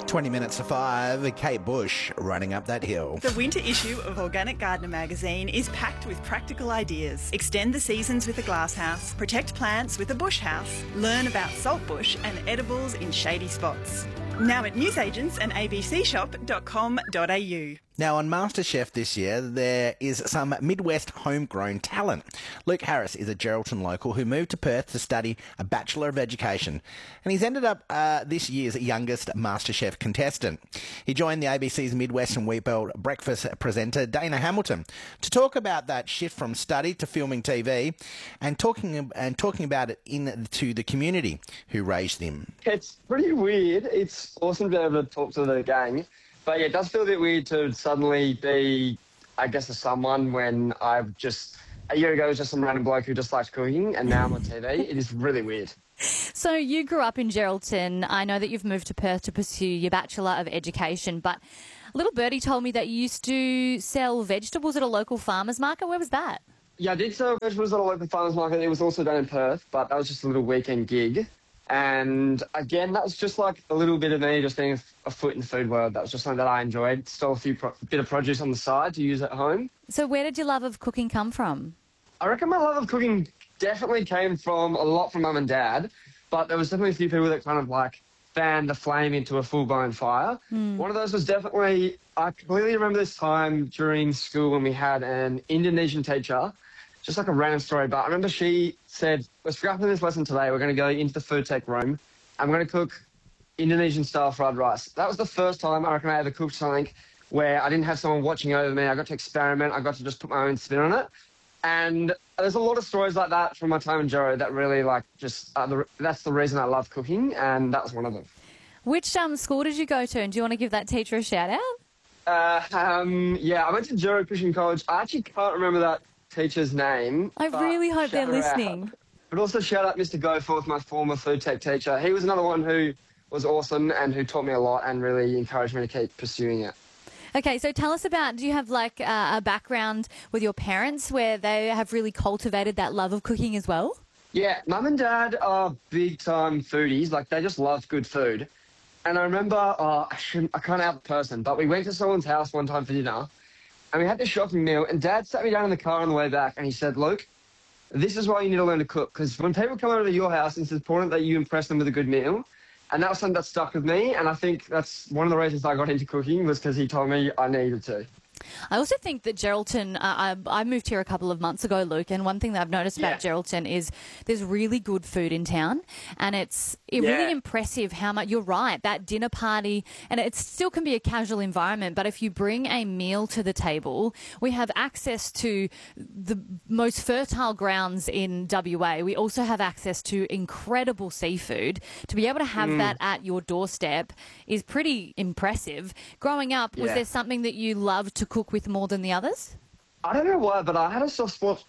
20 minutes to 5, Kate Bush running up that hill. The winter issue of Organic Gardener magazine is packed with practical ideas. Extend the seasons with a glasshouse, protect plants with a bush house, learn about saltbush and edibles in shady spots. Now at newsagents and abcshop.com.au. Now, on MasterChef this year, there is some Midwest homegrown talent. Luke Harris is a Geraldton local who moved to Perth to study a Bachelor of Education, and he's ended up this year's youngest MasterChef contestant. He joined the ABC's Midwest and Wheatbelt breakfast presenter, Dana Hamilton, to talk about that shift from study to filming TV and talking about it into the community who raised him. It's pretty weird. It's awesome to be able to talk to the gang. But yeah, it does feel a bit weird to suddenly be, I guess, a someone when I've just, a year ago, was just some random bloke who just likes cooking, and now I'm on TV. It is really weird. So you grew up in Geraldton. I know that you've moved to Perth to pursue your Bachelor of Education, but little birdie told me that you used to sell vegetables at a local farmer's market. Where was that? Yeah, I did sell vegetables at a local farmer's market. It was also done in Perth, but that was just a little weekend gig. And again, that was just like a little bit of me just being a foot in the food world. That was just something that I enjoyed. Stole a bit of produce on the side to use at home. So where did your love of cooking come from? I reckon my love of cooking definitely came from a lot from mum and dad, but there was definitely a few people that kind of like fanned the flame into a full-blown fire. One of those was definitely, I clearly remember this time during school when we had an Indonesian teacher. Just like a random story, but I remember she said, let's go after this lesson today, we're going to go into the food tech room and we're going to cook Indonesian-style fried rice. That was the first time I reckon I ever cooked something where I didn't have someone watching over me. I got to experiment. I got to just put my own spin on it. And there's a lot of stories like that from my time in Gero that really like just, that's the reason I love cooking, and that was one of them. Which school did you go to, and do you want to give that teacher a shout-out? Yeah, I went to Gero Christian College. I actually can't remember that teacher's name. I really hope they're listening. But also shout out Mr. Goforth, my former food tech teacher. He was another one who was awesome and who taught me a lot and really encouraged me to keep pursuing it. Okay, so tell us about, do you have like a background with your parents where they have really cultivated that love of cooking as well? Yeah, mum and dad are big time foodies. Like they just love good food. And I remember, I can't out the person, but we went to someone's house one time for dinner. And we had this shocking meal, and Dad sat me down in the car on the way back, and he said, Luke, this is why you need to learn to cook, because when people come over to your house, it's important that you impress them with a good meal. And that was something that stuck with me, and I think that's one of the reasons I got into cooking was because he told me I needed to. I also think that Geraldton, I moved here a couple of months ago, Luke, and one thing that I've noticed about Geraldton is there's really good food in town, and it's really impressive how much, you're right, that dinner party, and it still can be a casual environment, but if you bring a meal to the table, we have access to the most fertile grounds in WA. We also have access to incredible seafood. To be able to have that at your doorstep is pretty impressive. Growing up, was there something that you loved to cook with more than the others? I don't know why, but I had a soft spot.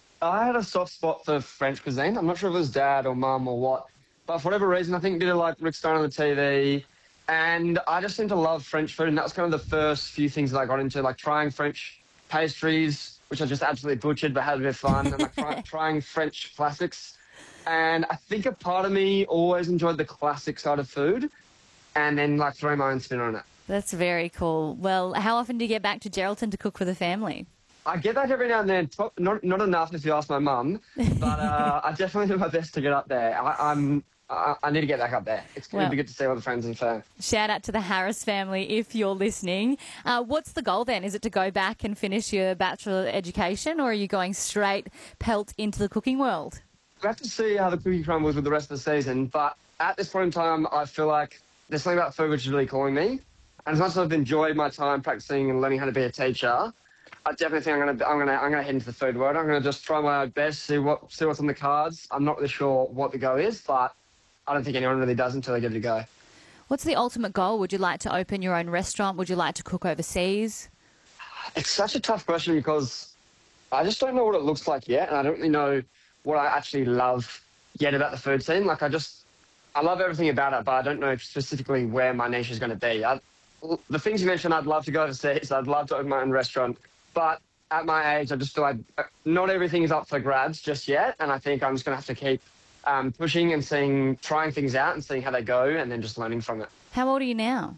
For French cuisine. I'm not sure if it was Dad or Mum or what, but for whatever reason, I think did like Rick Stone on the TV, and I just seem to love French food, and that was kind of the first few things that I got into, like trying French pastries, which I just absolutely butchered, but had a bit of fun, and like trying French classics. And I think a part of me always enjoyed the classic side of food, and then like throwing my own spin on it. That's very cool. Well, how often do you get back to Geraldton to cook for the family? I get back every now and then. Not enough if you ask my mum, but I definitely do my best to get up there. I need to get back up there. It's going to be good to see all the friends and family. Shout out to the Harris family if you're listening. What's the goal then? Is it to go back and finish your Bachelor Education, or are you going straight pelt into the cooking world? We have to see how the cookie crumbles with the rest of the season, but at this point in time, I feel like there's something about food which is really calling me. And as much as I've enjoyed my time practicing and learning how to be a teacher, I definitely think I'm gonna head into the food world. I'm gonna just try my best, see what's on the cards. I'm not really sure what the go is, but I don't think anyone really does until they give it a go. What's the ultimate goal? Would you like to open your own restaurant? Would you like to cook overseas? It's such a tough question because I just don't know what it looks like yet, and I don't really know what I actually love yet about the food scene. Like I love everything about it, but I don't know specifically where my niche is going to be. The things you mentioned, I'd love to go overseas. I'd love to open my own restaurant. But at my age, I just feel like not everything is up for grabs just yet. And I think I'm just going to have to keep pushing and trying things out and seeing how they go and then just learning from it. How old are you now?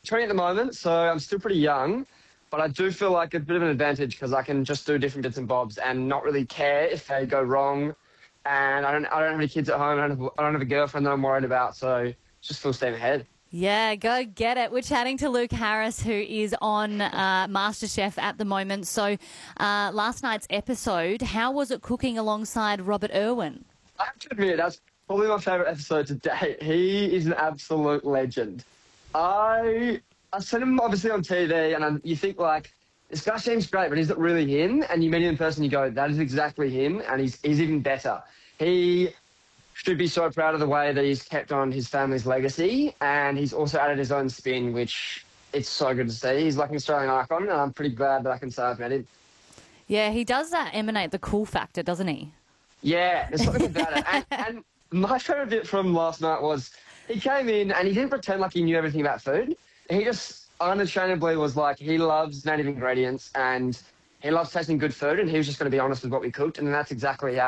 20 at the moment, so I'm still pretty young. But I do feel like a bit of an advantage because I can just do different bits and bobs and not really care if they go wrong. And I don't have any kids at home. I don't have a girlfriend that I'm worried about. So just full steam ahead. Yeah, go get it. We're chatting to Luke Harris, who is on MasterChef at the moment. So last night's episode, how was it cooking alongside Robert Irwin? I have to admit, that's probably my favourite episode to date. He is an absolute legend. I seen him obviously on TV, and you think, like, this guy seems great, but he's not really him. And you meet him in person, you go, that is exactly him, and he's even better. He should be so proud of the way that he's kept on his family's legacy, and he's also added his own spin, which it's so good to see. He's like an Australian icon, and I'm pretty glad that I can say I've met him. Yeah, he does emanate the cool factor, doesn't he? Yeah, there's something about it. And my favourite bit from last night was he came in and he didn't pretend like he knew everything about food. He just unashamedly was like, he loves native ingredients and he loves tasting good food, and he was just going to be honest with what we cooked, and that's exactly how